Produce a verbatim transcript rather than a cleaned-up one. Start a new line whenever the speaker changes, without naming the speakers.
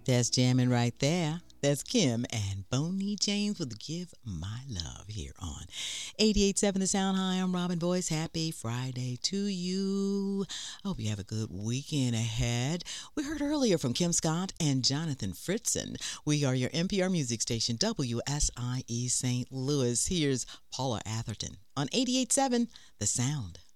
That's jamming right there. That's Kim and Boney James with Give My Love here on eighty-eight point seven The Sound. Hi, I'm Robin Boyce. Happy Friday to you. I hope you have a good weekend ahead. We heard earlier from Kim Scott and Jonathan Fritzen. We are your N P R music station, W S I E Saint Louis. Here's Paula Atherton on eighty-eight point seven The Sound.